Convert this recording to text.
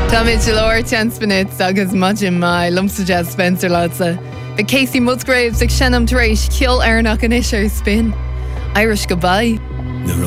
Táid se leir teanspinit agus maidin mai lumsa jazz Spencer lása. But Casey Musgraves ag Shannon Trace ceol airnach an isir spin. Irish goodbye.